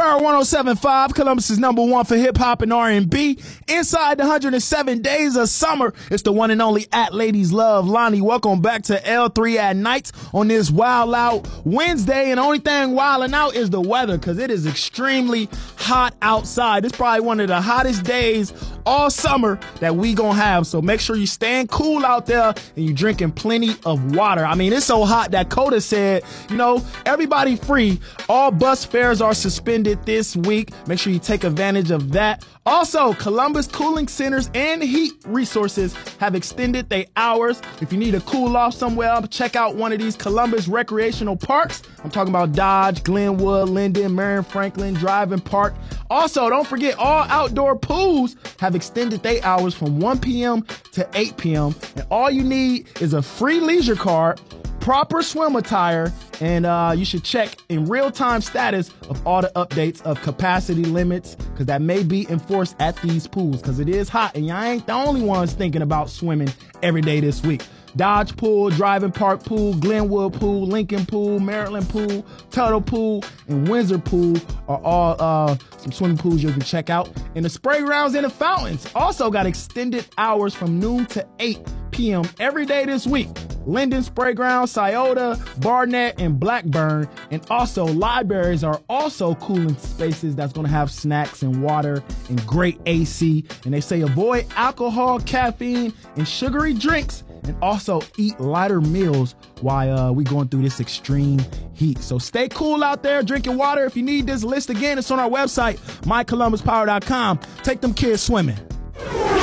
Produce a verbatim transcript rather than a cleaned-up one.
Power one oh seven point five, Columbus is number one for hip hop and R and B. Inside the one hundred seven days of summer, it's the one and only at Ladies Love Lonnie. Welcome back to L three at Night on this Wild Out Wednesday. And the only thing wilding out is the weather, because it is extremely hot outside. It's probably one of the hottest days all summer that we gonna have. So make sure you staying cool out there and you drinking plenty of water. I mean, it's so hot that Coda said, you know, everybody free. All bus fares are suspended this week. Make sure you take advantage of that. Also, Columbus Cooling Centers and Heat Resources have extended their hours. If you need to cool off somewhere, check out one of these Columbus recreational parks. I'm talking about Dodge, Glenwood, Linden, Marion Franklin, Driving Park. Also, don't forget, all outdoor pools have extended their hours from one p.m. to eight p.m. And all you need is a free leisure card, proper swim attire, and uh, you should check in real-time status of all the updates of capacity limits, because that may be enforced at these pools, because it is hot, and y'all ain't the only ones thinking about swimming every day this week. Dodge Pool, Driving Park Pool, Glenwood Pool, Lincoln Pool, Maryland Pool, Tuttle Pool, and Windsor Pool are all uh, some swimming pools you can check out. And the spray grounds and the fountains also got extended hours from noon to eight p.m. every day this week. Linden Spray Ground, Scioto, Barnett, and Blackburn. And also libraries are also cooling spaces that's going to have snacks and water and great A C. And they say avoid alcohol, caffeine, and sugary drinks, and also eat lighter meals while uh, we going through this extreme heat. So stay cool out there, drinking water. If you need this list again, it's on our website, my columbus power dot com. Take them kids swimming.